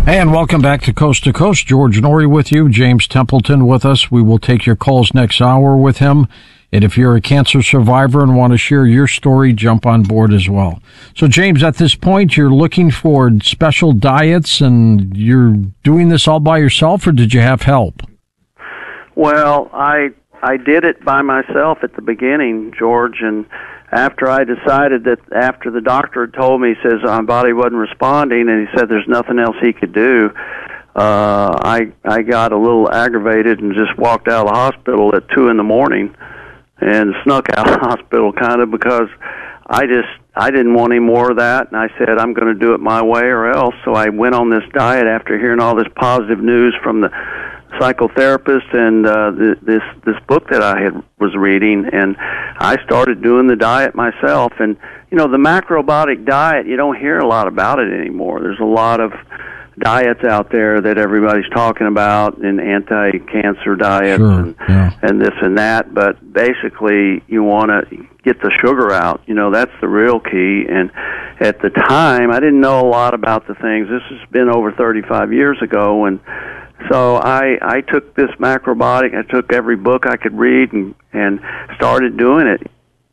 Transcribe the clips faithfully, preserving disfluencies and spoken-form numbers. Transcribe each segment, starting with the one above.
Hey, and welcome back to Coast to Coast. George Noory with you, James Templeton with us. We will take your calls next hour with him. And if you're a cancer survivor and want to share your story, jump on board as well. So, James, at this point, you're looking for special diets, and you're doing this all by yourself, or did you have help? Well, I I did it by myself at the beginning, George, and after I decided that after the doctor had told me, he says my body wasn't responding, and he said there's nothing else he could do, uh, I I got a little aggravated and just walked out of the hospital at two in the morning and snuck out of the hospital kind of because I just, I didn't want any more of that, and I said I'm going to do it my way or else. So I went on this diet after hearing all this positive news from the psychotherapist and uh, th- this this book that I had was reading, and I started doing the diet myself. And you know, the macrobiotic diet, you don't hear a lot about it anymore. There's a lot of diets out there that everybody's talking about, and anti-cancer diets, sure, and, yeah. and this and that. But basically, you want to get the sugar out. You know, that's the real key. And at the time, I didn't know a lot about the things. This has been over thirty-five years ago, and so I, I took this macrobiotic, I took every book I could read and, and started doing it.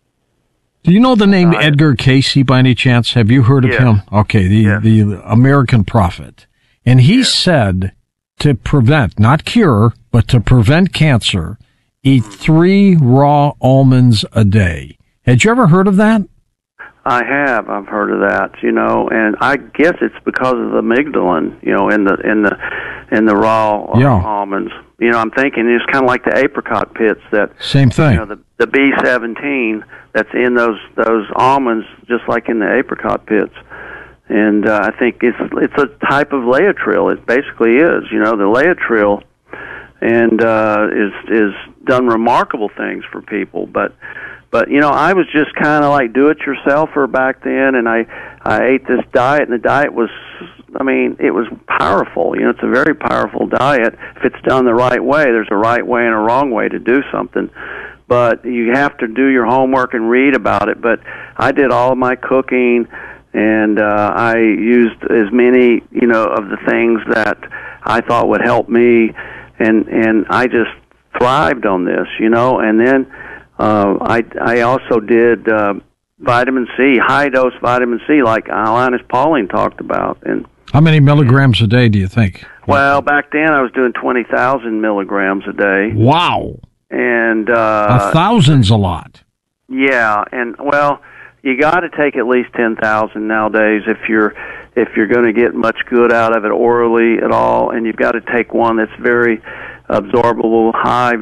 Do you know the name Edgar Cayce by any chance? Have you heard of yes. him? Okay, the, yes. the American prophet. And he yes. said to prevent, not cure, but to prevent cancer, eat three raw almonds a day. Had you ever heard of that? I have. I've heard of that, you know, and I guess it's because of the amygdalin, you know, in the in the in the raw uh, yeah. almonds. You know, I'm thinking it's kind of like the apricot pits that same thing. You know, the the B seventeen that's in those those almonds, just like in the apricot pits. And uh, I think it's it's a type of Laetrile. It basically is. You know, the Laetrile, and uh, is is done remarkable things for people, but. But, you know, I was just kind of like do-it-yourselfer back then, and I, I ate this diet, and the diet was, I mean, it was powerful. You know, it's a very powerful diet. If it's done the right way, there's a right way and a wrong way to do something. But you have to do your homework and read about it. But I did all of my cooking, and uh, I used as many, you know, of the things that I thought would help me, and, and I just thrived on this, you know, and then... Uh, I I also did uh, vitamin C, high dose vitamin C, like Linus Pauling talked about. And how many milligrams a day do you think? Well, back then I was doing twenty thousand milligrams a day. Wow! And uh, a thousand's a lot. Yeah, and well, you got to take at least ten thousand nowadays if you're if you're going to get much good out of it orally at all, and you've got to take one that's very absorbable, high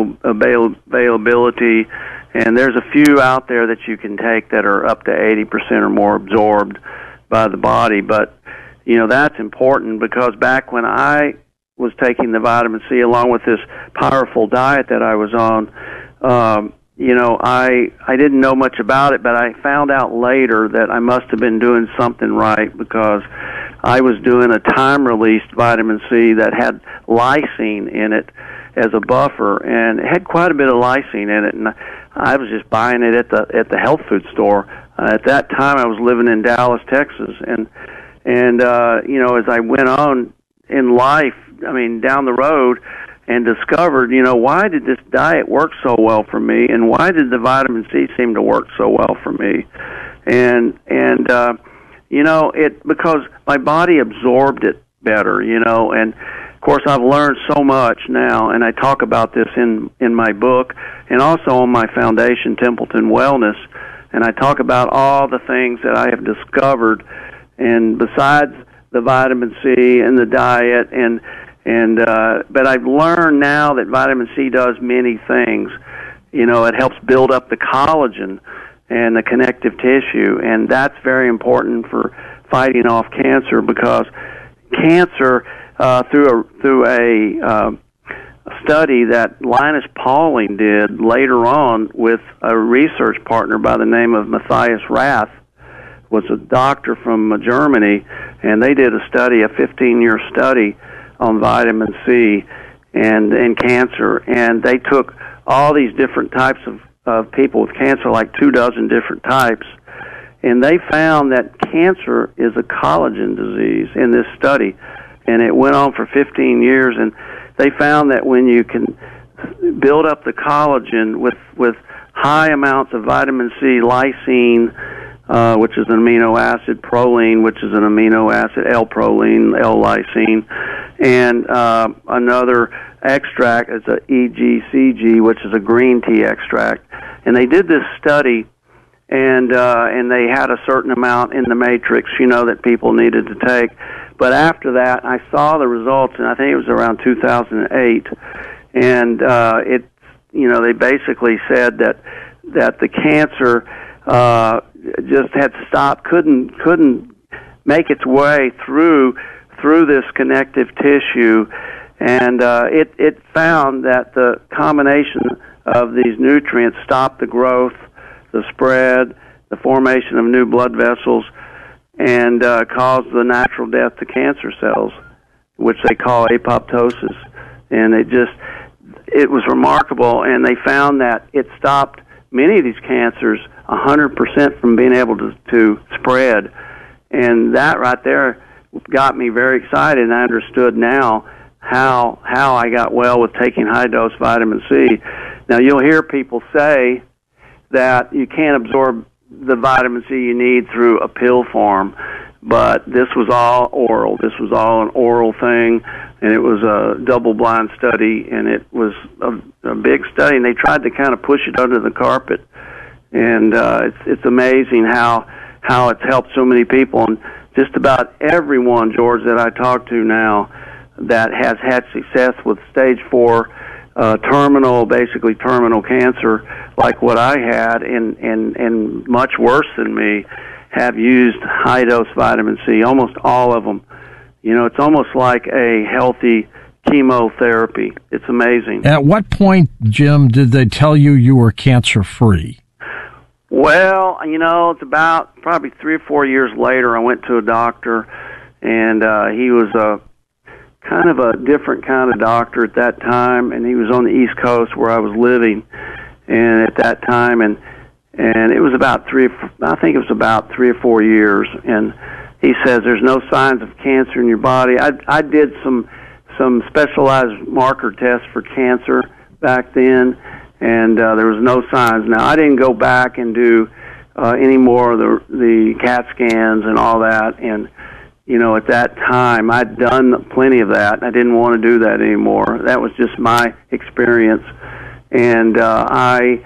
bioavailability, and there's a few out there that you can take that are up to eighty percent or more absorbed by the body. But, you know, that's important because back when I was taking the vitamin C along with this powerful diet that I was on, um, you know, I I didn't know much about it, but I found out later that I must have been doing something right because I was doing a time-released vitamin C that had lysine in it as a buffer, and it had quite a bit of lysine in it, and I was just buying it at the at the health food store. Uh, at that time, I was living in Dallas, Texas, and and uh, you know, as I went on in life, I mean, down the road, and discovered, you know, why did this diet work so well for me, and why did the vitamin C seem to work so well for me, and and uh, you know, it because my body absorbed it better, you know, and of course I've learned so much now, and I talk about this in in my book and also on my foundation, Templeton Wellness, and I talk about all the things that I have discovered, and besides the vitamin C and the diet, and and uh, but I've learned now that vitamin C does many things. You know, it helps build up the collagen and the connective tissue, and that's very important for fighting off cancer because cancer, uh, through a through a uh, study that Linus Pauling did later on with a research partner by the name of Matthias Rath, was a doctor from Germany, and they did a study, a fifteen-year study on vitamin C and and cancer, and they took all these different types of of people with cancer, like two dozen different types, and they found that cancer is a collagen disease in this study. and it went on for fifteen years. And they found that when you can build up the collagen with with high amounts of vitamin C, lysine, uh, which is an amino acid, proline, which is an amino acid, L-proline, L-lysine, and uh, another extract is a E G C G, which is a green tea extract. And they did this study, and uh, and they had a certain amount in the matrix, you know, that people needed to take. But after that, I saw the results, and I think it was around two thousand eight, and uh, it, you know, they basically said that that the cancer uh, just had stopped, couldn't couldn't make its way through through this connective tissue, and uh, it it found that the combination of these nutrients stopped the growth, the spread, the formation of new blood vessels, and uh, caused the natural death to cancer cells, which they call apoptosis. And it just, it was remarkable, and they found that it stopped many of these cancers one hundred percent from being able to, to spread. And that right there got me very excited, and I understood now how how I got well with taking high-dose vitamin C. Now, you'll hear people say that you can't absorb the vitamin C you need through a pill form, but this was all oral. This was all an oral thing, and it was a double-blind study, and it was a, a big study, and they tried to kind of push it under the carpet. And uh, it's it's amazing how how it's helped so many people, and just about everyone, George, that I talk to now that has had success with stage four uh, terminal, basically terminal cancer, like what I had, and, and, and much worse than me, have used high-dose vitamin C, almost all of them. You know, it's almost like a healthy chemotherapy. It's amazing. At what point, Jim, did they tell you you were cancer-free? Well, you know, it's about probably three or four years later, I went to a doctor, and uh, he was a kind of a different kind of doctor at that time, and he was on the East Coast where I was living, and at that time, and and it was about three, I think it was about three or four years, and he says there's no signs of cancer in your body. I I did some some specialized marker tests for cancer back then, and uh, there was no signs. Now, I didn't go back and do uh, any more of the the CAT scans and all that, and you know, at that time, I'd done plenty of that. I didn't want to do that anymore. That was just my experience. And uh, I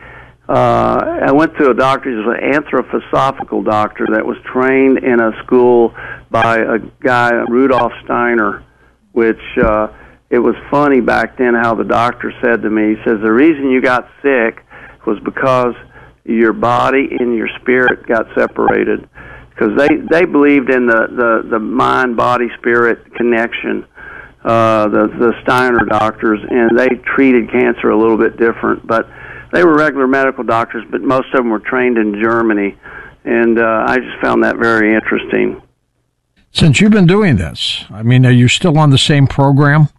uh, I went to a doctor, he was an anthroposophical doctor that was trained in a school by a guy, Rudolf Steiner, which uh, it was funny back then how the doctor said to me, he says, the reason you got sick was because your body and your spirit got separated. Because they, they believed in the, the, the mind-body-spirit connection, uh, the, the Steiner doctors, and they treated cancer a little bit different. But they were regular medical doctors, but most of them were trained in Germany, and uh, I just found that very interesting. Since you've been doing this, I mean, are you still on the same program?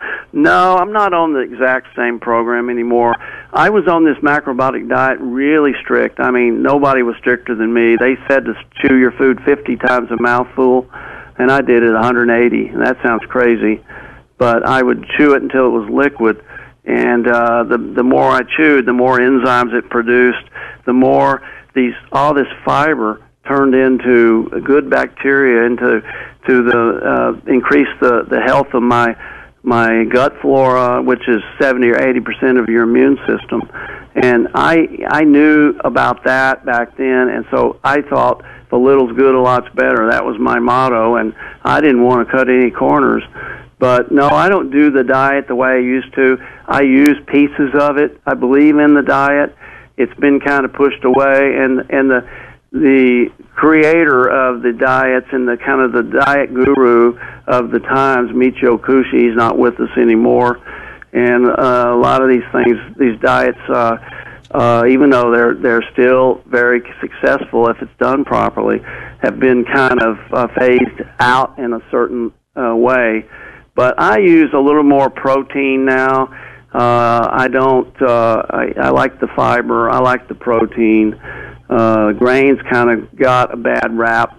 No, I'm not on the exact same program anymore. I was on this macrobiotic diet really strict. I mean, nobody was stricter than me. They said to chew your food fifty times a mouthful, and I did it one hundred eighty. And that sounds crazy, but I would chew it until it was liquid. And uh, the the more I chewed, the more enzymes it produced, the more these all this fiber turned into good bacteria, into to the uh, increase the the health of my. my gut flora, which is seventy or eighty percent of your immune system. And I I knew about that back then, and so I thought the little's good, a lot's better. That was my motto, and I didn't want to cut any corners. But no, I don't do the diet the way I used to. I use pieces of it. I believe in the diet. It's been kind of pushed away, and and the the creator of the diets and the kind of the diet guru of the times, Michio Kushi, he's not with us anymore. And uh, a lot of these things, these diets, uh, uh, even though they're they're still very successful if it's done properly, have been kind of uh, phased out in a certain uh, way. But I use a little more protein now. Uh, I don't. Uh, I, I like the fiber. I like the protein. Uh, grains kind of got a bad rap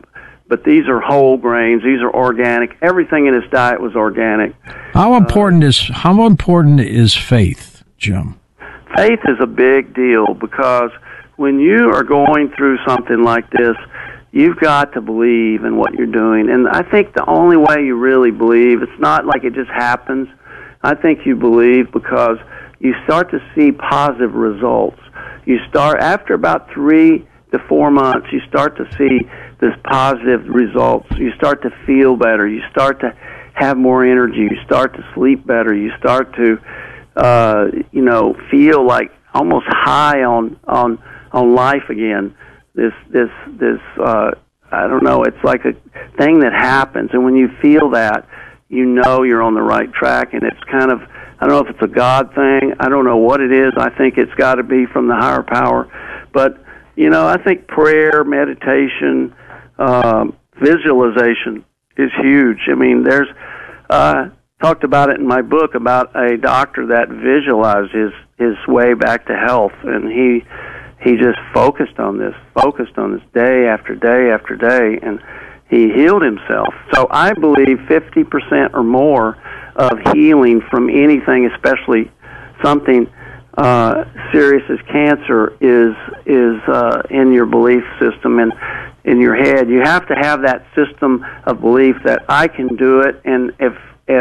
but these are whole grains. These are organic. Everything in his diet was organic. How important uh, is how important is faith, Jim? Faith is a big deal because when you are going through something like this, you've got to believe in what you're doing. And I think the only way you really believe, it's not like it just happens. I think you believe because you start to see positive results. You start, after about three to four months, you start to see this positive results. You start to feel better. You start to have more energy. You start to sleep better. You start to, uh, you know, feel like almost high on, on, on life again. This, this, this, uh, I don't know, it's like a thing that happens. And when you feel that, you know you're on the right track. And it's kind of, I don't know if it's a God thing. I don't know what it is. I think it's got to be from the higher power. But, you know, I think prayer, meditation, um, visualization is huge. I mean, there's, uh, talked about it in my book about a doctor that visualized his, his way back to health. And he, he just focused on this, focused on this day after day after day, and he healed himself. So I believe fifty percent or more of healing from anything, especially something uh, serious as cancer, is is uh, in your belief system and in your head. You have to have that system of belief that I can do it, and if if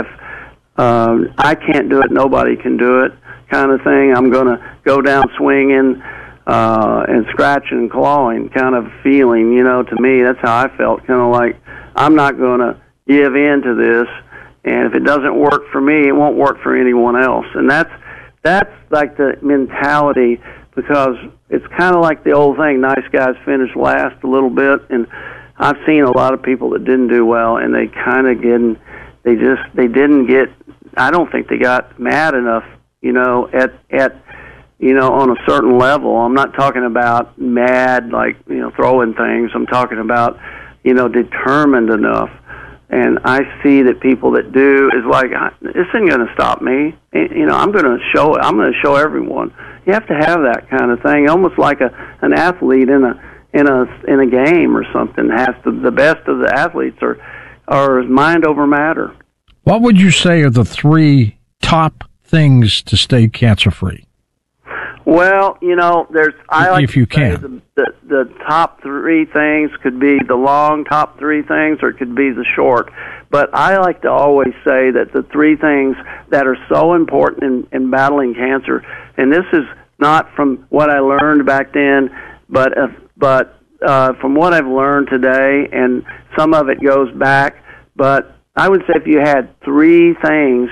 um, I can't do it, nobody can do it, kind of thing. I'm going to go down swinging uh, and scratching and clawing, kind of feeling. You know, to me, that's how I felt. Kind of like I'm not going to give in to this. And if it doesn't work for me, it won't work for anyone else. And that's that's like the mentality, because it's kind of like the old thing, nice guys finish last a little bit. And I've seen a lot of people that didn't do well, and they kind of didn't, they just, they didn't get, I don't think they got mad enough, you know, at, at, you know, on a certain level. I'm not talking about mad, like, you know, throwing things. I'm talking about, you know, determined enough. And I see that people that do is like, this isn't going to stop me. You know, I'm going to show it. I'm going to show everyone. You have to have that kind of thing, almost like a an athlete in a in a in a game or something. Has to, the best of the athletes are are mind over matter. What would you say are the three top things to stay cancer free? Well, you know, there's I like if you to say can. The, the the top three things could be the long top three things, or it could be the short. But I like to always say that the three things that are so important in, in battling cancer, and this is not from what I learned back then, but uh, but uh, from what I've learned today, and some of it goes back. But I would say if you had three things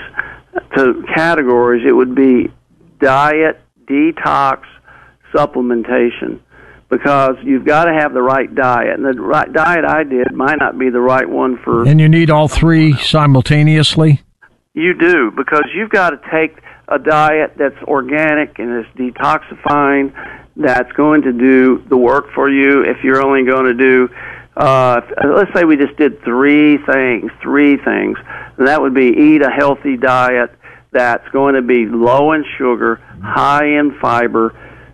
to categories, it would be diet, detox, supplementation, because you've got to have the right diet. And the right diet I did might not be the right one for... And you need all three simultaneously? You do, because you've got to take a diet that's organic and is detoxifying, that's going to do the work for you. If you're only going to do, uh, let's say we just did three things, three things, and that would be eat a healthy diet that's going to be low in sugar, high in fiber,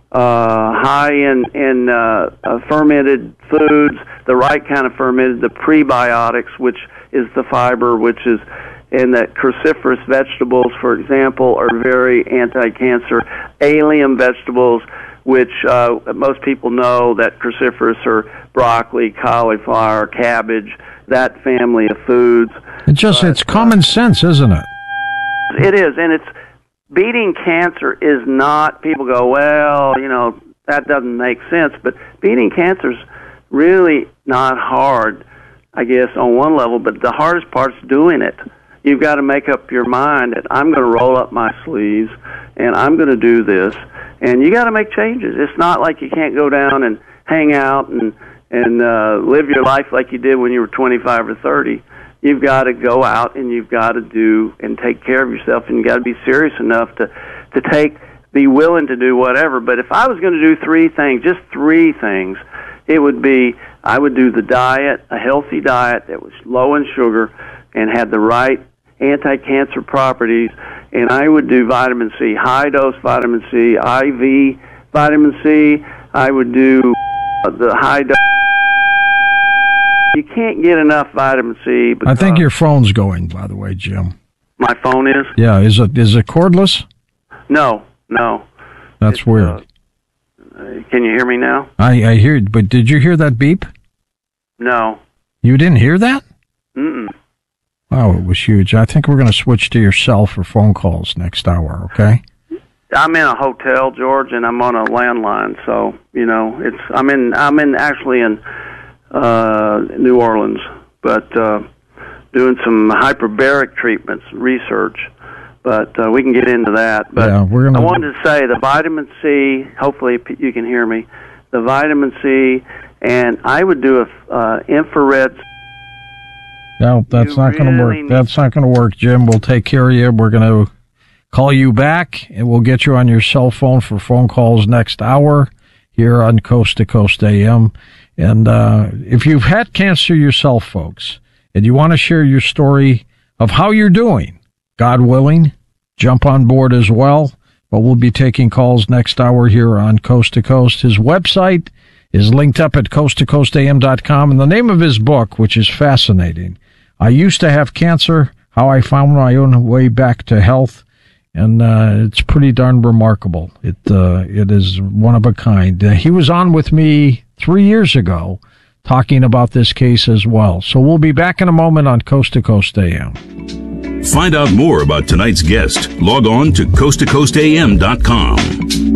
uh, high in, in uh, uh, fermented foods, the right kind of fermented, the prebiotics, which is the fiber, which is in that cruciferous vegetables, for example, are very anti-cancer. Allium vegetables, which uh, most people know that cruciferous are broccoli, cauliflower, cabbage, that family of foods. It just, but, it's common uh, sense, isn't it? It is, and it's beating cancer is not, people go, well, you know, that doesn't make sense, but beating cancer is really not hard, I guess, on one level, but the hardest part's doing it. You've got to make up your mind that I'm going to roll up my sleeves, and I'm going to do this, and you got to make changes. It's not like you can't go down and hang out and, and uh, live your life like you did when you were twenty-five or thirty. You've got to go out and you've got to do and take care of yourself, and you've got to be serious enough to, to take, be willing to do whatever. But if I was going to do three things, just three things, it would be I would do the diet, a healthy diet that was low in sugar and had the right anti-cancer properties, and I would do vitamin C, high-dose vitamin C, I V vitamin C. I would do the high-dose you can't get enough vitamin C. I think your phone's going, by the way, Jim. My phone is? Yeah, is it is it cordless? No, no. That's it's, weird. Uh, can you hear me now? I, I hear, but did you hear that beep? No. You didn't hear that? Mm-mm. Oh, it was huge. I think we're going to switch to your cell for phone calls next hour, okay? I'm in a hotel, George, and I'm on a landline, so, you know, it's I'm in I'm in actually in uh, New Orleans, but uh, doing some hyperbaric treatments, research. But uh, we can get into that. But yeah, we're gonna... I wanted to say the vitamin C, hopefully you can hear me, the vitamin C, and I would do a uh, infrared. No, that's you not going to really work. That's not going to work, Jim. We'll take care of you. We're going to call you back, and we'll get you on your cell phone for phone calls next hour here on Coast to Coast A M. And uh, if you've had cancer yourself, folks, and you want to share your story of how you're doing, God willing, jump on board as well. But we'll be taking calls next hour here on Coast to Coast. His website is linked up at coast to coast a m dot com. And the name of his book, which is fascinating, I Used to Have Cancer, How I Found My Own Way Back to Health. And uh, it's pretty darn remarkable. It uh, It is one of a kind. Uh, he was on with me three years ago talking about this case as well. So we'll be back in a moment on Coast to Coast A M. Find out more about tonight's guest. Log on to coast to coast a m dot com.